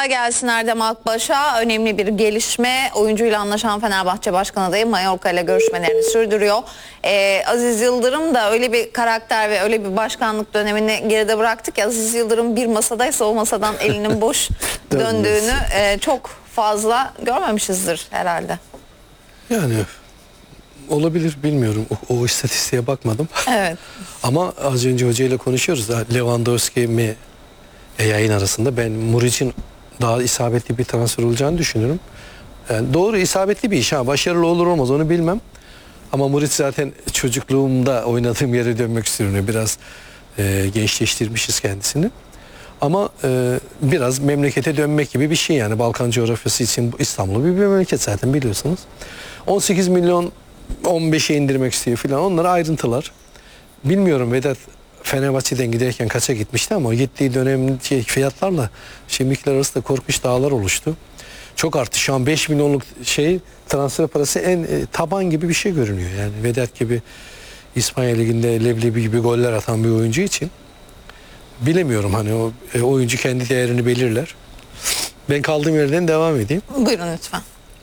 Kolay gelsin Erdem Akbaş'a. Önemli bir gelişme. Oyuncuyla anlaşan Fenerbahçe Başkan adayı Mallorca ile görüşmelerini sürdürüyor. Aziz Yıldırım da öyle bir karakter ve öyle bir başkanlık dönemini geride bıraktık ya. Aziz Yıldırım bir masadaysa o masadan elinin boş döndüğünü çok fazla görmemişizdir herhalde. Yani olabilir, bilmiyorum. O istatistiğe bakmadım. Evet. Ama az önce hocayla konuşuyoruz da Lewandowski mi yayın arasında ben Muriç'in daha isabetli bir transfer olacağını düşünüyorum. Yani doğru, isabetli bir iş. Başarılı olur olmaz onu bilmem. Ama Muriç zaten çocukluğumda oynadığım yere dönmek istiyorum. Biraz gençleştirmişiz kendisini. Ama biraz memlekete dönmek gibi bir şey yani. Balkan coğrafyası için İstanbul bir memleket zaten biliyorsunuz. 18 milyon 15'e indirmek istiyor filan. Onlar ayrıntılar. Bilmiyorum Vedat Fenerbahçe'den giderken kaça gitmişti ama o gittiği dönem fiyatlarla şimdikiler arasında korkunç dağlar oluştu. Çok arttı. Şu an 5 milyonluk transfer parası en taban gibi bir şey görünüyor. Yani Vedat gibi İspanya Ligi'nde leblebi gibi goller atan bir oyuncu için bilemiyorum, hani o oyuncu kendi değerini belirler. Ben kaldığım yerden devam edeyim. Buyurun lütfen.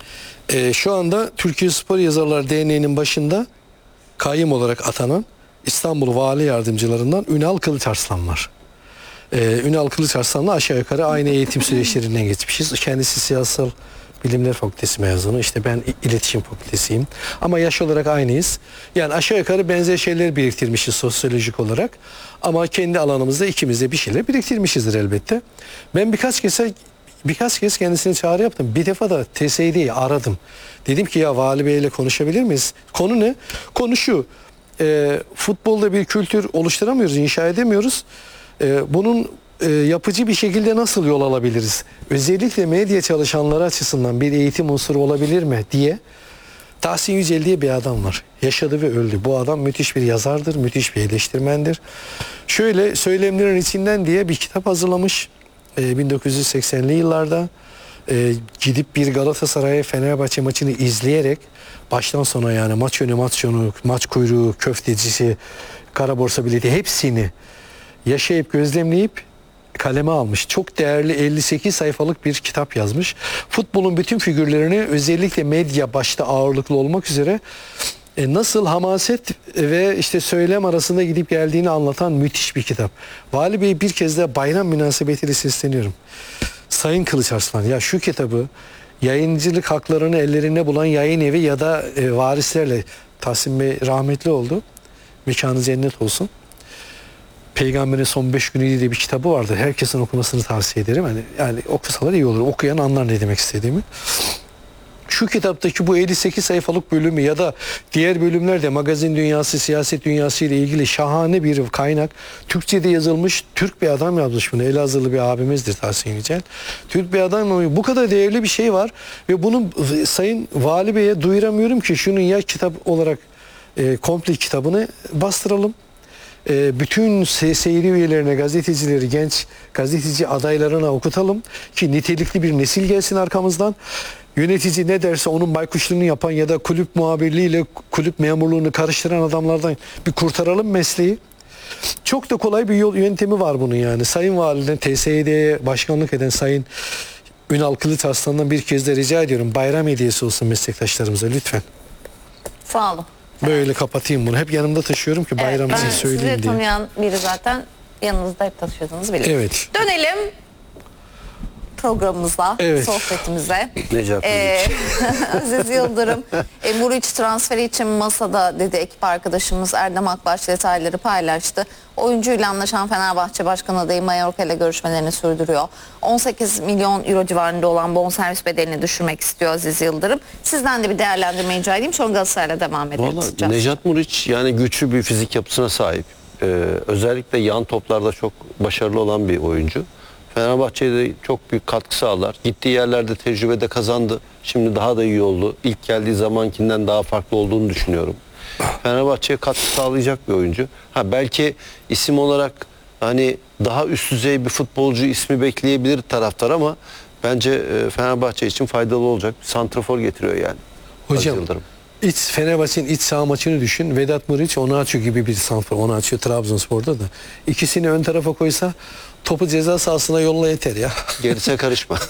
Şu anda Türkiye Spor Yazarlar Derneği'nin başında kayyum olarak atanan İstanbul Vali Yardımcılarından Ünal Kılıçarslan var. Ünal Kılıçarslan'la aşağı yukarı aynı eğitim süreçlerinden geçmişiz. Kendisi Siyasal Bilimler Fakültesi mezunu. İşte ben İletişim Fakültesiyim. Ama yaş olarak aynıyız. Yani aşağı yukarı benzer şeyler biriktirmişiz sosyolojik olarak. Ama kendi alanımızda ikimiz de bir şeyler biriktirmişizdir elbette. Ben birkaç kez kendisine çağrı yaptım. Bir defa da TSE'yi aradım. Dedim ki ya Vali Bey ile konuşabilir miyiz? Konu ne? Konu şu. Futbolda bir kültür oluşturamıyoruz, inşa edemiyoruz. Bunun yapıcı bir şekilde nasıl yol alabiliriz? Özellikle medya çalışanları açısından bir eğitim unsuru olabilir mi diye. Tahsin Yücel diye bir adam var. Yaşadı ve öldü. Bu adam müthiş bir yazardır, müthiş bir eleştirmendir. Şöyle Söylemlerin içinden diye bir kitap hazırlamış. 1980'li yıllarda gidip bir Galatasaray Fenerbahçe maçını izleyerek baştan sona, yani maç önü, maç sonu, maç kuyruğu, köftecisi, kara borsa bileti hepsini yaşayıp gözlemleyip kaleme almış. Çok değerli 58 sayfalık bir kitap yazmış. Futbolun bütün figürlerini özellikle medya başta ağırlıklı olmak üzere nasıl hamaset ve işte söylem arasında gidip geldiğini anlatan müthiş bir kitap. Vali Bey, bir kez de bayram münasebetiyle sesleniyorum. Sayın Kılıçarslan, ya şu kitabı yayıncılık haklarını ellerinde bulan yayın evi ya da varislerle, Tahsin Bey rahmetli oldu. Mekanı cennet olsun. Peygamberin Son 5 Günü diye bir kitabı vardı. Herkesin okumasını tavsiye ederim. Yani okusalar iyi olur. Okuyan anlar ne demek istediğimi. Şu kitaptaki bu 58 sayfalık bölümü ya da diğer bölümlerde magazin dünyası, siyaset dünyası ile ilgili şahane bir kaynak. Türkçe'de yazılmış, Türk bir adam yazmış bunu. Elazığlı bir abimizdir Tahsin Yücel. Türk bir adam, bu kadar değerli bir şey var ve bunu Sayın Vali Bey'e duyuramıyorum ki şunun ya kitap olarak komple kitabını bastıralım. Bütün seyri üyelerine, gazetecileri, genç gazeteci adaylarına okutalım ki nitelikli bir nesil gelsin arkamızdan. Yönetici ne derse onun baykuşluğunu yapan ya da kulüp muhabirliğiyle kulüp memurluğunu karıştıran adamlardan bir kurtaralım mesleği. Çok da kolay bir yöntemi var bunun yani. Sayın Validen TSE'ye başkanlık eden Sayın Ünal Kılıçarslan'dan bir kez de rica ediyorum. Bayram hediyesi olsun meslektaşlarımıza lütfen. Sağ olun. Böyle kapatayım bunu. Hep yanımda taşıyorum ki bayram için söyleyeyim diye. Sizi tanıyan biri zaten yanınızda hep taşıdığınızı bilirim. Evet. Dönelim programımıza, evet, sohbetimize. Necati Aziz Yıldırım Muriç transferi için masada dedi, ekip arkadaşımız Erdem Akbaş detayları paylaştı. Oyuncuyla anlaşan Fenerbahçe Başkan adayı Mallorca ile görüşmelerini sürdürüyor. 18 milyon euro civarında olan bonservis bedelini düşürmek istiyor Aziz Yıldırım. Sizden de bir değerlendirme rica edeyim. Sonra Galatasaray'la devam edelim. Vallahi Nejat Muriç yani güçlü bir fizik yapısına sahip. Özellikle yan toplarda çok başarılı olan bir oyuncu. Fenerbahçe'de çok büyük katkı sağlar. Gittiği yerlerde tecrübe de kazandı. Şimdi daha da iyi oldu. İlk geldiği zamankinden daha farklı olduğunu düşünüyorum. Fenerbahçe'ye katkı sağlayacak bir oyuncu. Belki isim olarak hani daha üst düzey bir futbolcu ismi bekleyebilir taraftar ama bence Fenerbahçe için faydalı olacak. Santrafor getiriyor yani. Hocam Fenerbahçe'nin iç saha maçını düşün. Vedat Muriç, Onaçu gibi bir santrafor. Onaçu Trabzonspor'da da. İkisini ön tarafa koysa topu ceza sahasına yolla yeter ya. Gerisine karışma.